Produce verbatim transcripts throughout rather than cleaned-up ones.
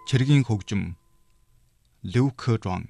Цэргийн хөгжим Люк Жон.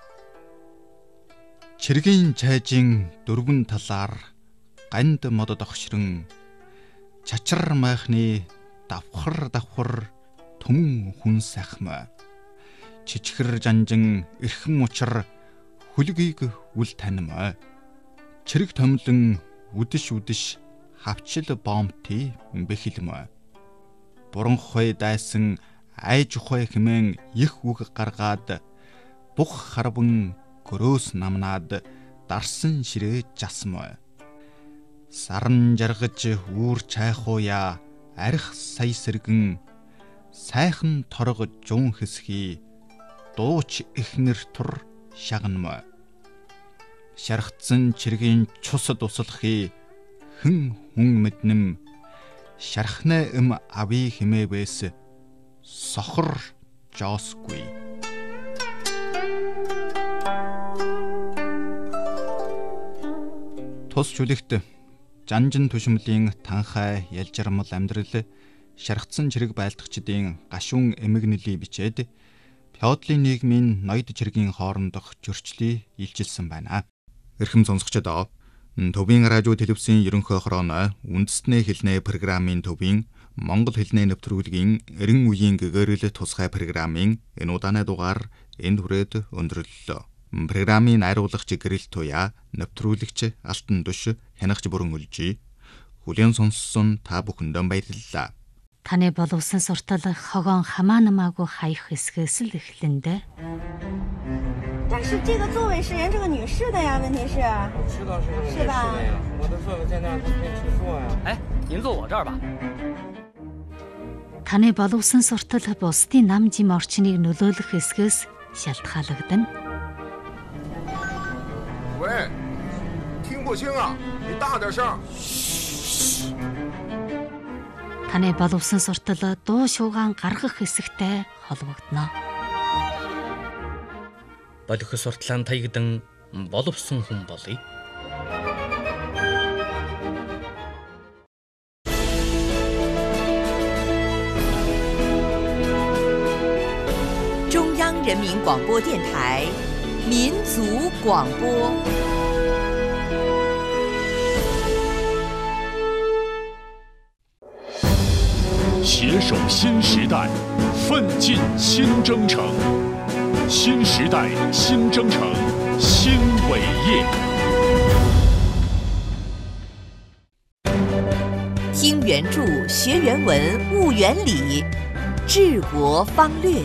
Цэргийн чайжийн дөрвөн талаар ганд модод огшрон чачар майхны давхар давхар түмэн хүн сайхмаа. Чичгэр жанжин эрхэм учир хүлгийг үл таньмаа. Цэрэг томлон үдэш үдэш хавчил бомти бэхилмаа. Буран хой дайсан айж ухай хэмээн их үг гаргаад бух харван гөрөөс намнаад дарсан ширээ жасмаа. Саран жаргаж үүр чайхууя арх сая сэргэн сайхан торго жун хэсхий дууч ихнэр тур шагнамаа. Шархтсан чиргийн цусд услахи хэн хүн мэднэм шархнаа эм ави хэмээвэс сохор жоосгүй. Тус чүлэгт жанжин түшмлийн танхай ялжармал амьдрал шархтсан чирэг байлдагчдын гашуун эмгэнэлийг бичээд феодлын нийгмийн ноёд чиргийн хоорондох зөрчлийг илчилсэн байна. Эрхэм сонсогчдоо, Төвийн радио телевизийн ерөнхий хорооно үндэстний хэлний программын төвийн Монгол хэлний нэвтрүүлгийн эрен үеийн гэгэрэл тусгай программын энэ удааны дугаар энд хүрээд өндөрлөлөө. Программын найруулагч Гэрэл Туяа, нэвтрүүлэгч Алтан Душ, хянагч Бүрэн Үлжи. Хүлээн сонссон та бүхэндээ баярлалаа. Таны боловсон суртал хогоон хамаа намаагүй хаях хэсгээс л эхлэндэ. 但是这个座位是人这个女士的呀，问题是。 知道是是吧？ 我的座位在那，不可以去坐呀。 哎，您坐我这儿吧。 Таны боловсон суртал бусдын нам жим орчныг нөлөөлөх хэсгээс шалтгаалагдана. 喂，听不清啊，你大点声。 Таны боловсон суртал дуу шуугаан гаргах хэсэгтэй холбогдно. Болох суртлаан таягдан боловсон хүн болъё. 中央人民广播电台民族广播。 携手新时代，奋进新征程。新时代新征程新伟业。 听原著，学原文，悟原理，治国方略。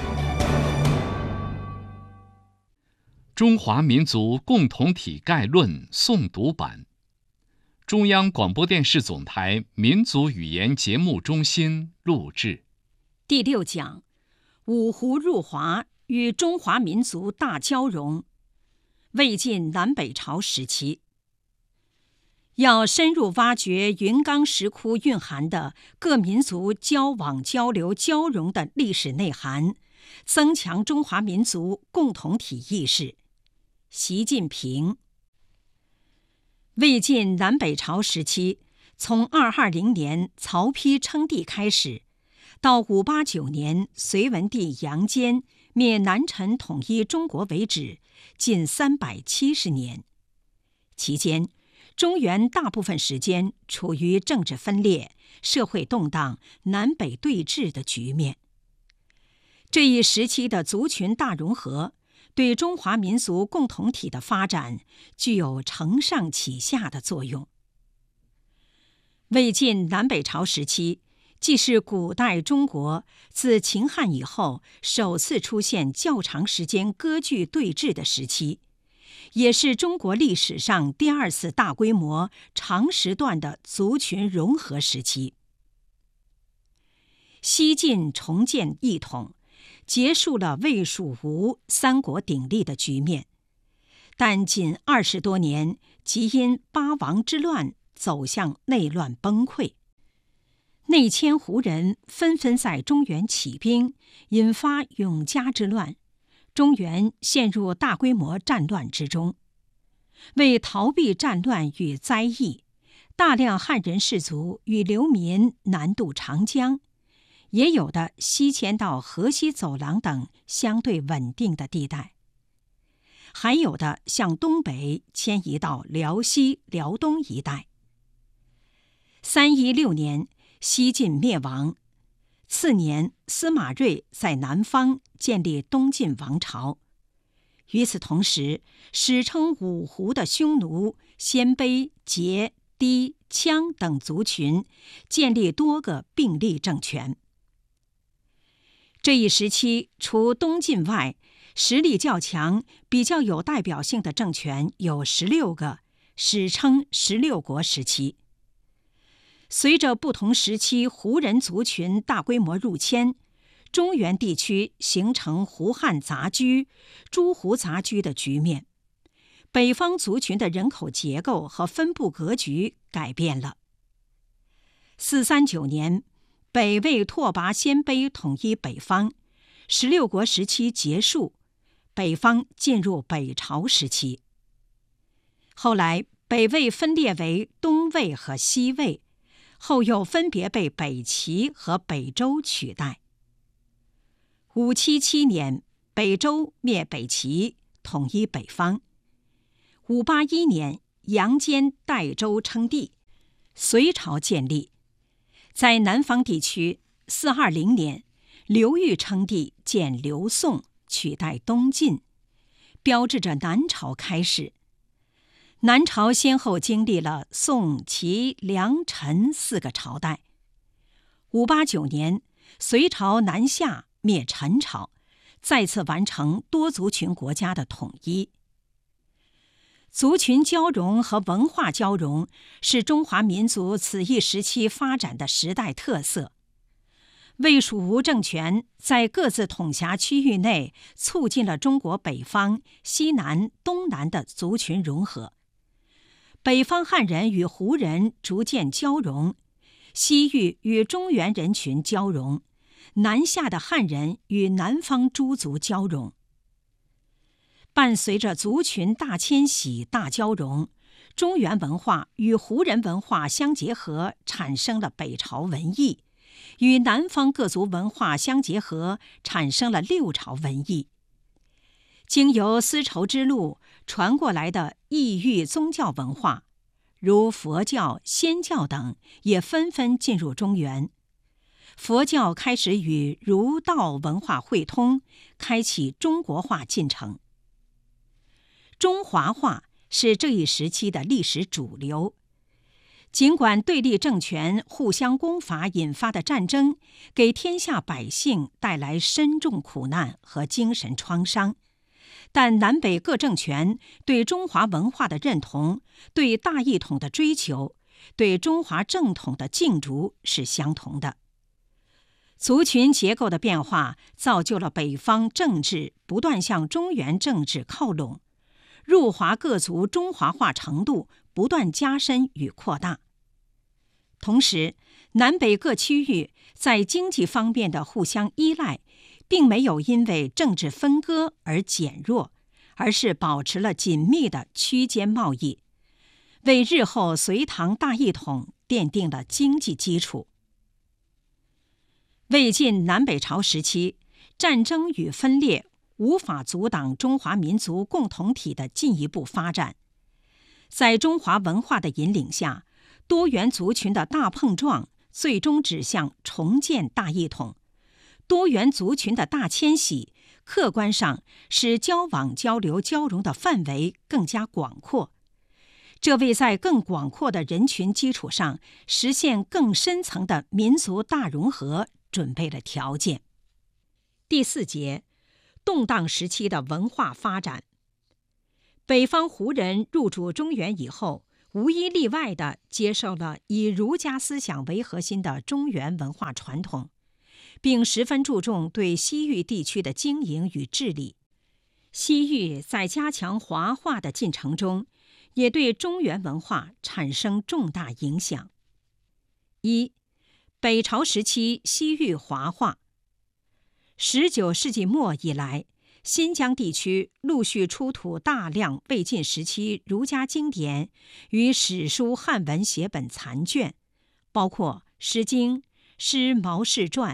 中华民族共同体概论诵读版，中央广播电视总台民族语言节目中心录制。 第六讲：五胡入华与中华民族大交融。魏晋南北朝时期，要深入挖掘云冈石窟蕴含的各民族交往、交流、交融的历史内涵，增强中华民族共同体意识。 习近平。魏晋南北朝时期，从二二零年曹丕称帝开始，到五八九年隋文帝杨坚灭南陈统一中国为止，近三百七十年。期间，中原大部分时间处于政治分裂、社会动荡、南北对峙的局面。这一时期的族群大融合， 对中华民族共同体的发展具有承上启下的作用。魏晋南北朝时期，既是古代中国自秦汉以后首次出现较长时间割据对峙的时期，也是中国历史上第二次大规模、长时段的族群融合时期。西晋重建一统， 结束了魏、蜀、吴三国鼎立的局面，但仅二十多年，即因八王之乱走向内乱崩溃。内迁胡人纷纷在中原起兵，引发永嘉之乱，中原陷入大规模战乱之中。为逃避战乱与灾疫，大量汉人士族与流民南渡长江， 也有的西迁到河西走廊等相对稳定的地带，还有的向东北迁移到辽西、辽东一带。三一六年，西晋灭亡，次年司马睿在南方建立东晋王朝。与此同时，史称五胡的匈奴、鲜卑、羯、氐、羌等族群建立多个并立政权。这一时期，除东晋外，实力较强、比较有代表性的政权有十六个，史称十六国时期。随着不同时期胡人族群大规模入迁，中原地区形成胡汉杂居、诸胡杂居的局面，北方族群的人口结构和分布格局改变了。四三九年，北魏拓跋鲜卑统一北方，十六国时期结束，北方进入北朝时期。后来，北魏分裂为东魏和西魏，后又分别被北齐和北周取代。五七七年，北周灭北齐，统一北方。五八一年，杨坚代周称帝，隋朝建立。在南方地区，四二零年，刘裕称帝，建刘宋，取代东晋，标志着南朝开始。南朝先后经历了宋、齐、梁、陈四个朝代。五八九年，隋朝南下灭陈朝，再次完成多族群国家的统一。族群交融和文化交融是中华民族此一时期发展的时代特色。魏蜀吴政权在各自统辖区域内促进了中国北方、西南、东南的族群融合。北方汉人与胡人逐渐交融，西域与中原人群交融，南下的汉人与南方诸族交融。伴随着族群大迁徙、大交融，中原文化与胡人文化相结合，产生了北朝文艺；与南方各族文化相结合，产生了六朝文艺。经由丝绸之路传过来的异域宗教文化，如佛教、仙教等，也纷纷进入中原。佛教开始与儒道文化汇通，开启中国化进程。中华化是这一时期的历史主流。尽管对立政权互相攻伐引发的战争给天下百姓带来深重苦难和精神创伤，但南北各政权对中华文化的认同、对大一统的追求、对中华正统的敬逐是相同的。族群结构的变化造就了北方政治不断向中原政治靠拢，入华各族中华化程度不断加深与扩大。同时，南北各区域在经济方面的互相依赖，并没有因为政治分割而减弱，而是保持了紧密的区间贸易，为日后隋唐大一统奠定了经济基础。魏晋南北朝时期，战争与分裂无法阻挡中华民族共同体的进一步发展。在中华文化的引领下，多元族群的大碰撞最终指向重建大一统。多元族群的大迁徙，客观上使交往交流交融的范围更加广阔，这为在更广阔的人群基础上实现更深层的民族大融合准备了条件。第四节，动荡时期的文化发展。北方胡人入主中原以后，无一例外地接受了以儒家思想为核心的中原文化传统，并十分注重对西域地区的经营与治理。西域在加强华化的进程中，也对中原文化产生重大影响。一、北朝时期西域华化。十九世纪末以来，新疆地区陆续出土大量魏晋时期儒家经典与史书汉文写本残卷，包括《诗经》、《诗毛氏传》、《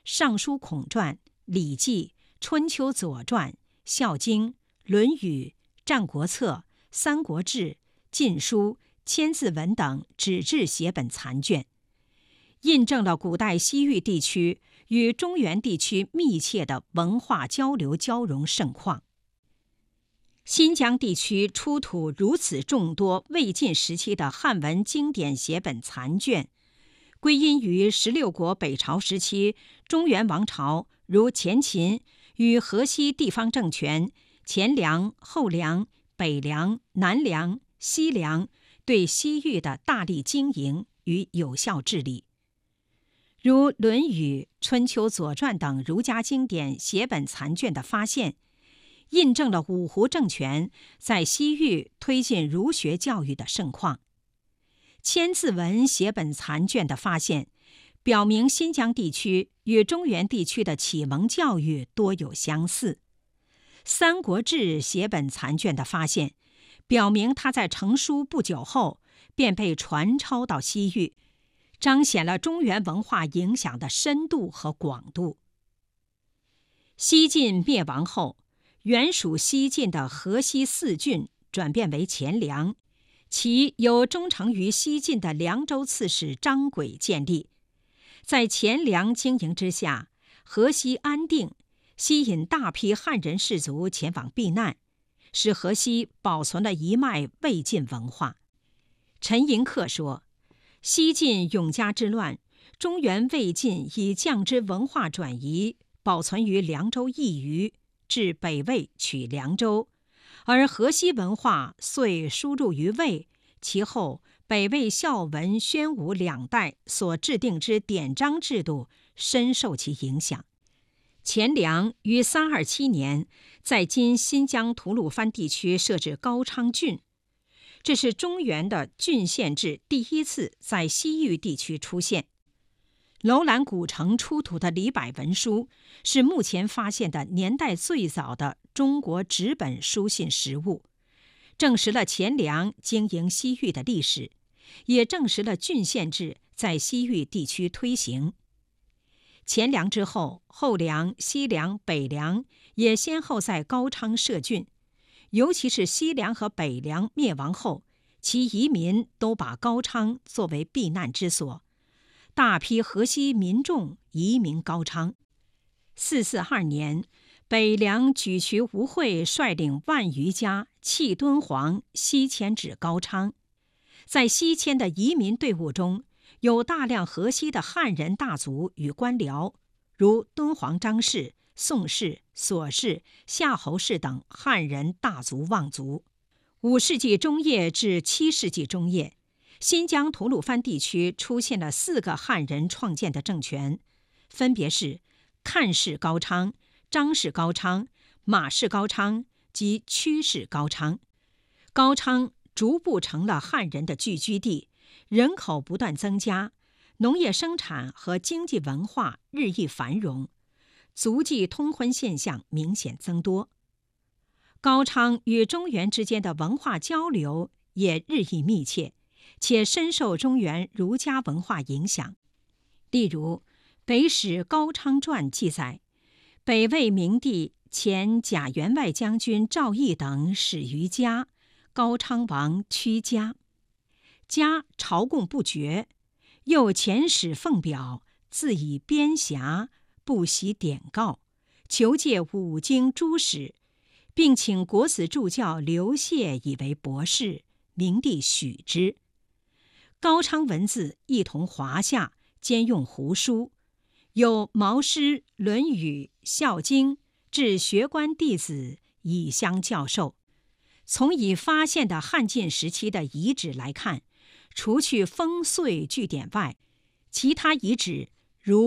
尚书孔传》、《礼记》、《春秋左传》、《孝经》、《论语》、《战国策》、《三国志》、《晋书》、《千字文》等纸质写本残卷，印证了古代西域地区与中原地区密切的文化交流交融盛况。新疆地区出土如此众多魏晋时期的汉文经典写本残卷，归因于十六国北朝时期中原王朝如前秦与河西地方政权前凉、后凉、北凉、南凉、西凉对西域的大力经营与有效治理。如《论语》《春秋左传》等儒家经典写本残卷的发现，印证了五胡政权在西域推进儒学教育的盛况。千字文写本残卷的发现，表明新疆地区与中原地区的启蒙教育多有相似。《三国志》写本残卷的发现，表明它在成书不久后便被传抄到西域，彰显了中原文化影响的深度和广度。西晋灭亡后，原属西晋的河西四郡转变为前凉，其由忠诚于西晋的凉州刺史张轨建立。在前凉经营之下，河西安定，吸引大批汉人士族前往避难，使河西保存了一脉魏晋文化。陈寅恪说，西晋永嘉之乱，中原魏晋以降之文化转移保存于凉州一隅，至北魏取凉州，而河西文化遂输入于魏，其后北魏孝文、宣武两代所制定之典章制度深受其影响。前凉于三二七年在今新疆吐鲁番地区设置高昌郡，这是中原的郡县制第一次在西域地区出现。楼兰古城出土的李柏文书是目前发现的年代最早的中国纸本书信实物，证实了前凉经营西域的历史，也证实了郡县制在西域地区推行。前凉之后，后凉、西凉、北凉也先后在高昌设郡，尤其是西凉和北凉灭亡后，其移民都把高昌作为避难之所，大批河西民众移民高昌。四四二年，北凉举渠吴会率领万余家弃敦煌，西迁至高昌。在西迁的移民队伍中，有大量河西的汉人大族与官僚，如敦煌张氏、宋氏、索氏、夏侯氏等汉人大族望族。五世纪中叶至七世纪中叶，新疆吐鲁番地区出现了四个汉人创建的政权，分别是看氏高昌、张氏高昌、马氏高昌及屈氏高昌。高昌逐步成了汉人的聚居地，人口不断增加，农业生产和经济文化日益繁荣，族际通婚现象明显增多。高昌与中原之间的文化交流也日益密切，且深受中原儒家文化影响。例如，《北史高昌传》记载，北魏明帝前贾员外将军赵翼等始于家，高昌王屈家。家朝贡不绝，又遣使奉表，自以边辖，不惜典告，求借五经诸史，并请国子助教刘燮以为博士，明帝许之。高昌文字一同华夏，兼用胡书，有毛诗、论语、孝经，至学官弟子以相教授。从已发现的汉晋时期的遗址来看，除去烽燧据点外，其他遗址